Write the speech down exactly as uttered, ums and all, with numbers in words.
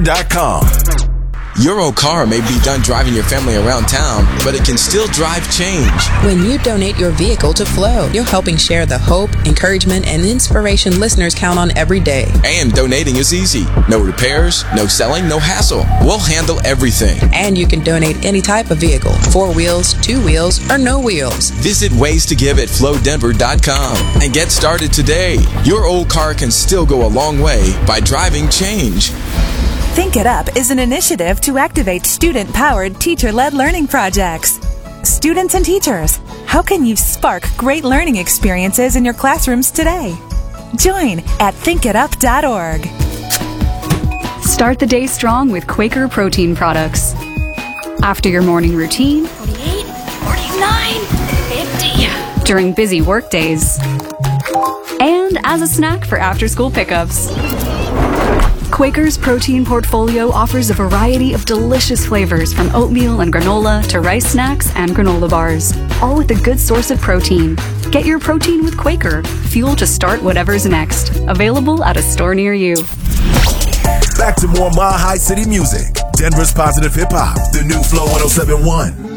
dot com. Your old car may be done driving your family around town, but it can still drive change. When you donate your vehicle to Flow, you're helping share the hope, encouragement, and inspiration listeners count on every day. And donating is easy. No repairs, no selling, no hassle. We'll handle everything. And you can donate any type of vehicle, four wheels, two wheels, or no wheels. Visit ways to give at flow denver dot com and get started today. Your old car can still go a long way by driving change. Think It Up is an initiative to activate student-powered, teacher-led learning projects. Students and teachers, how can you spark great learning experiences in your classrooms today? Join at think it up dot org. Start the day strong with Quaker protein products. After your morning routine, forty-eight, forty-nine, fifty. During busy work days, and as a snack for after-school pickups. Quaker's protein portfolio offers a variety of delicious flavors from oatmeal and granola to rice snacks and granola bars, all with a good source of protein. Get your protein with Quaker, fuel to start whatever's next. Available at a store near you. Back to more Mile High City music. Denver's positive hip hop, the new Flow one oh seven point one.